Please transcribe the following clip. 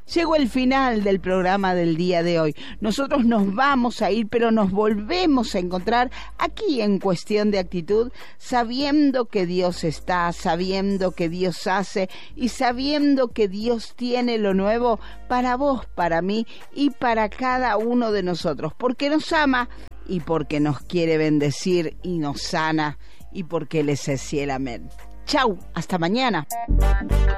Llegó el final del programa del día de hoy. Nosotros nos vamos a ir, pero nos volvemos a encontrar aquí en Cuestión de Actitud, sabiendo que Dios está, sabiendo que Dios hace y sabiendo que Dios tiene lo nuevo para vos, para mí y para cada uno de nosotros, porque nos ama y porque nos quiere bendecir y nos sana y porque Él es el cielo. Amén. Chau, hasta mañana.